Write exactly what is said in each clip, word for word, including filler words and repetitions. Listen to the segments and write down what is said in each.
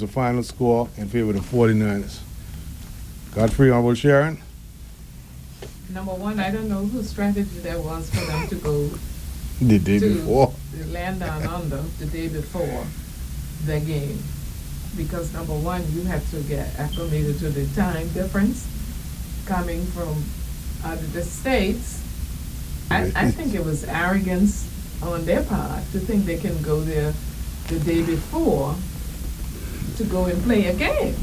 was the final score in favor of the forty-niners. Godfrey, Honorable Sharon? Number one, I don't know whose strategy that was for them to go The day to before. the land down under the day before the game. Because number one, you had to get acclimated to the time difference coming from out of the States. I, I think it was arrogance on their part to think they can go there the day before to go and play a game.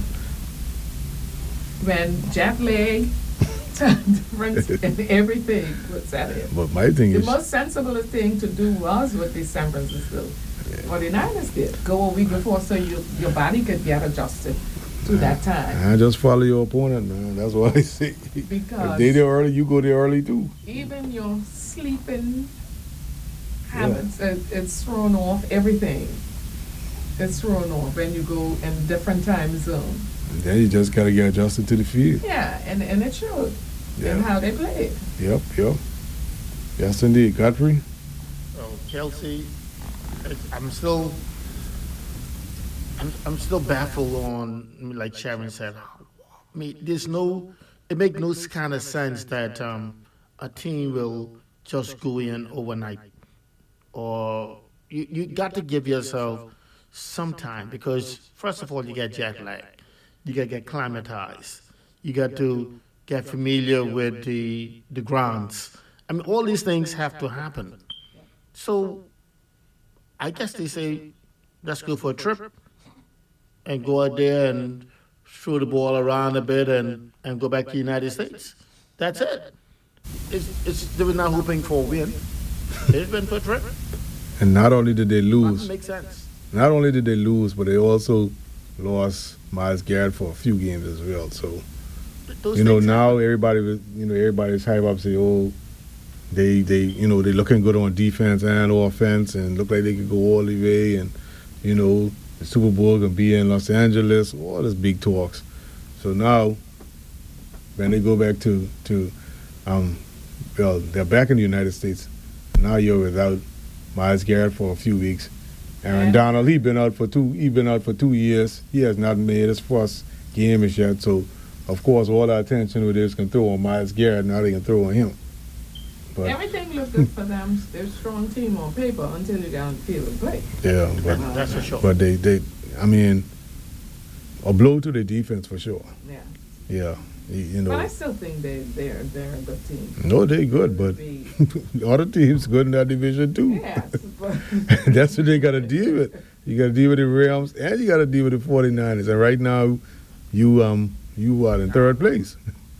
When jet lag, time difference, and everything was at it. But my thing The is, most sensible thing to do was what the San Francisco forty-niners did. Go a week before so you, your body could get adjusted to that time. I just follow your opponent, man. That's what I say. Because if they there early, you go there early too. even your sleeping habits, it, it's thrown off everything. It's thrown off when you go in different time zone. And then you just gotta get adjusted to the field. Yeah, and, and it showed Yeah. in how they played. Yep, yep. Yes, indeed. Godfrey? Well, Kelsey, it's- I'm still, I'm, I'm still baffled on, like Sharon said. I mean, there's no, it makes no kind of sense that um, a team will just go in overnight, or you you got to give yourself some time because first of all you get jet lag, you got to get climatized, you got to get familiar with the the grounds. I mean, all these things have to happen. So, I guess they say, let's go for a trip and go out there and throw the ball around a bit and, and go back to the United States. That's it. It's, it's, they were not hoping for a win. They've been for a trip. And not only did they lose, Doesn't make sense. not only did they lose, but they also lost Myles Garrett for a few games as well. So, Those you know, things now happen. everybody was, you know, everybody's hype up, say, oh, they, they, you know, they're looking good on defense and offense, and look like they could go all the way, and you know, the Super Bowl can be in Los Angeles, all this big talks. So now, when they go back to to, um, well, they're back in the United States. Now you're without Myles Garrett for a few weeks. Aaron Yeah. Donald, he been out for two. He been out for two years. He has not made his first game as yet. So, of course, all the attention with this can throw on Myles Garrett. Now they can throw on him. But Everything looked good for them. They're a strong team on paper until you got on the field and play. yeah, but That's for sure. but they they, I mean, a blow to the defense for sure. Yeah. Yeah, you, you know. But I still think they they're they're a good team. No, they good, but Be- other teams good in that division too. Yes, but That's what they got to deal with. You got to deal with the Rams and you got to deal with the forty-niners. And right now, you um you are in third place.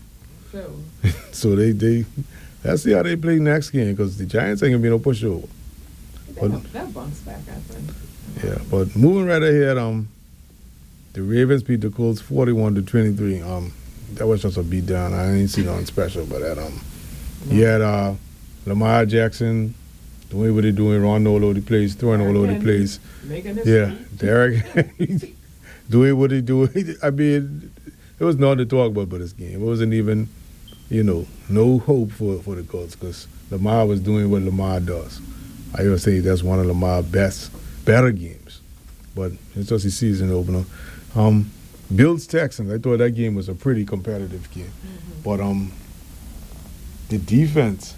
so So they they let's see how they play next game because the Giants ain't gonna be no pushover. they'll, they'll bounce back, I think. Yeah, but moving right ahead, um, the Ravens beat the Colts forty-one to twenty-three. Um, that was just a beat down. I ain't seen nothing special about that. Um, you had uh, Lamar Jackson doing what he doing, running all over the place, throwing all over the Derrick place. Making his Yeah, feet. Derek doing what he doing. I mean, there was nothing to talk about but this game. It wasn't even, you know, no hope for, for the Colts because Lamar was doing what Lamar does. I always say that's one of Lamar's best, better games. But it's just a season opener. Um, Bills Texans, I thought that game was a pretty competitive game. Mm-hmm. But um, the defense,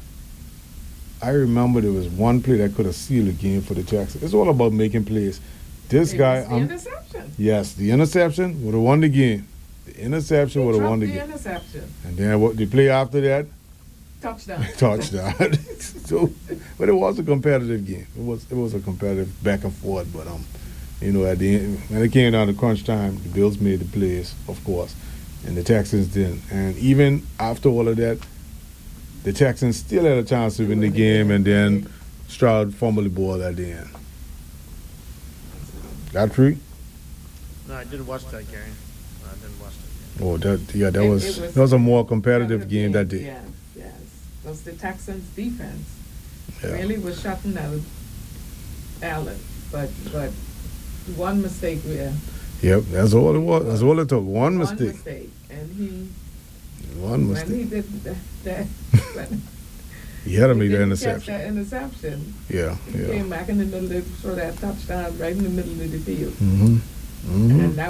I remember there was one play that could have sealed the game for the Texans. It's all about making plays. This It guy, was the um, interception. yes, the interception would have won the game. The interception would have won the the game. interception. And then what the play after that, Touchdown. touchdown. So, but it was a competitive game. It was it was a competitive back and forth. But um, you know, at the end, when it came down to crunch time, the Bills made the plays, of course, and the Texans didn't. And even after all of that, the Texans still had a chance to win the game, and then Stroud fumbled the ball at the end. Godfrey? No, I didn't watch that game. I didn't watch that game. Oh, that yeah, that It- was, it was that was a more competitive game that day. Yes, yes. Because the Texans' defense Yeah. really was shutting out Allen. But but one mistake there. Yep, that's all it was. That's all it took. One One mistake. mistake. And he, One when he mistake. did that, that when He had to he make that didn't catch interception. that interception, Yeah, he yeah. came back in the middle to throw that touchdown right in the middle of the field. Mm-hmm. Mm-hmm. And that